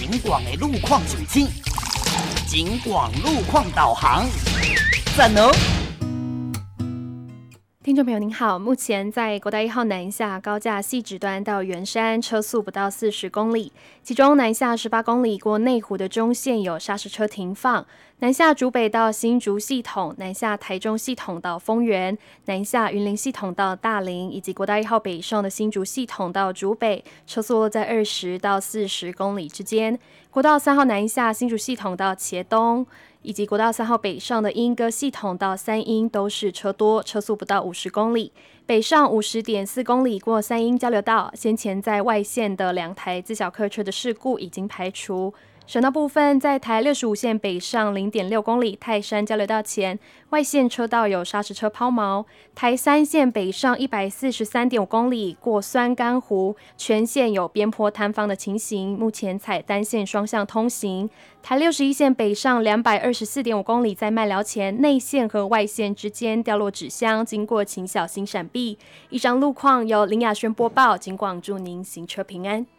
景广的路况手机，景广路况导航，赞哦！ 听众朋友您好，目前在国道1号南下高架汐止段到圆山车速不到40公里，其中南下18公里过内湖的中线有砂石车停放，南下竹北到新竹系统，南下台中系统到丰原，南下云林系统到大林，以及国道1号北上的新竹系统到竹北，车速落在20到40公里之间。国道3号南下新竹系统到茄东，以及国道3号北上的莺歌系统到三鶯都是车多，车速不到50公里。北上50.4公里过三鶯交流道，先前在外线的2台自小客车的事故已经排除。省道部分，在台65线北上0.6公里泰山交流道前，外线车道有砂石车抛锚；台3线北上143.5公里过酸甘湖，全线有边坡坍方的情形，目前采单线双向通行。台61线北上224.5公里，在麦寮前内线和外线之间掉落纸箱，经过请小心闪避。以上路况由林雅轩播报，警广祝您行车平安。